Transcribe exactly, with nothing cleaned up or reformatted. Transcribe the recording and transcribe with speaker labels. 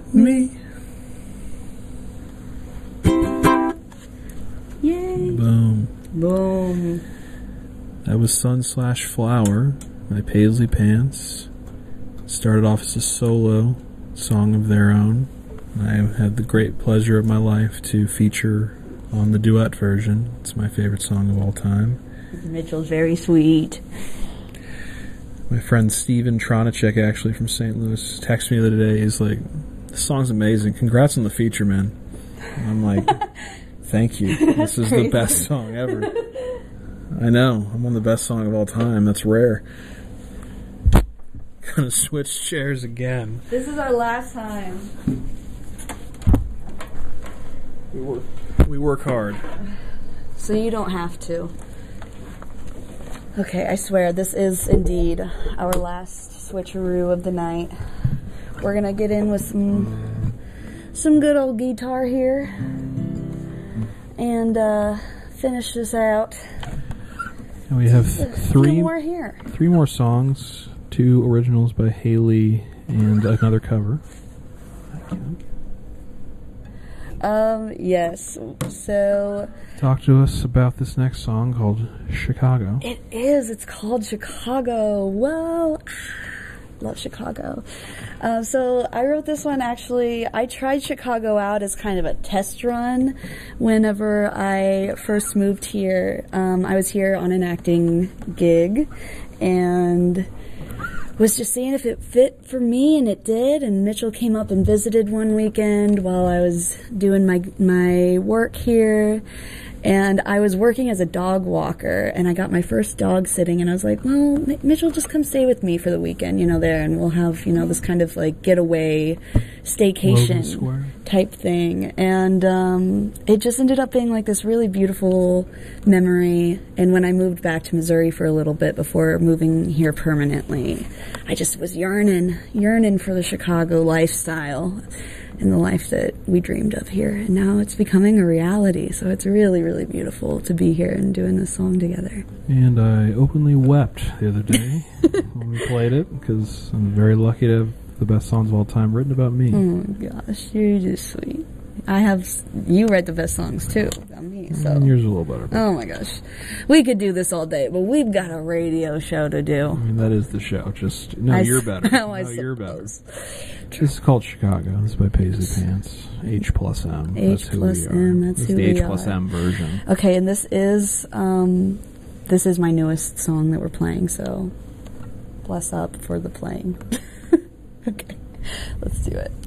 Speaker 1: me.
Speaker 2: Yay.
Speaker 1: Boom.
Speaker 2: Boom.
Speaker 1: That was Sun Slash Flower by Paisley Pants. Started off as a solo song of their own. I had the great pleasure of my life to feature on the duet version. It's my favorite song of all time.
Speaker 2: Mitchell's very sweet.
Speaker 1: My friend Steven Tronachek, actually from Saint Louis, texted me the other day. He's like, "This song's amazing. Congrats on the feature, man." And I'm like, "Thank you. This is the best song ever." I know. I'm on the best song of all time. That's rare. Gonna switch chairs again.
Speaker 2: This is our last time.
Speaker 1: We work, we work hard.
Speaker 2: So you don't have to. Okay, I swear, this is indeed our last switcheroo of the night. We're gonna get in with some some good old guitar here and uh, finish this out.
Speaker 1: And we have three
Speaker 2: more here.
Speaker 1: Three more songs, two originals by Haley and another cover.
Speaker 2: Um, yes. So
Speaker 1: talk to us about this next song called Chicago.
Speaker 2: It is. It's called Chicago. Whoa. Love Chicago. Um, so I wrote this one actually. I tried Chicago out as kind of a test run whenever I first moved here. Um, I was here on an acting gig and was just seeing if it fit for me, and it did. And Mitchell came up and visited one weekend while I was doing my my work here. And I was working as a dog walker, and I got my first dog sitting, and I was like, well, Mitchell, just come stay with me for the weekend, you know, there, and we'll have, you know, this kind of, like, getaway staycation type thing. And um, it just ended up being, like, this really beautiful memory. And when I moved back to Missouri for a little bit before moving here permanently, I just was yearning, yearning for the Chicago lifestyle and the life that we dreamed of here. And now it's becoming a reality. So it's really, really beautiful to be here and doing this song together.
Speaker 1: And I openly wept the other day when we played it, because I'm very lucky to have the best songs of all time written about me.
Speaker 2: Oh my gosh, you're just sweet. I have, you write the best songs too about me, so.
Speaker 1: And yours are a little better.
Speaker 2: Oh my gosh. We could do this all day, but we've got a radio show to do.
Speaker 1: I mean, that is the show. Just, no,
Speaker 2: I
Speaker 1: you're
Speaker 2: s-
Speaker 1: better.
Speaker 2: Oh,
Speaker 1: no,
Speaker 2: I
Speaker 1: you're better.
Speaker 2: suppose.
Speaker 1: This is called Chicago. This is by Paisley Pants. H plus M.
Speaker 2: H
Speaker 1: that's who
Speaker 2: plus
Speaker 1: we are.
Speaker 2: M, that's
Speaker 1: this
Speaker 2: who
Speaker 1: is the
Speaker 2: we
Speaker 1: H
Speaker 2: are.
Speaker 1: plus M version.
Speaker 2: Okay, and this is, um, this is my newest song that we're playing, so bless up for the playing. Okay, let's do it.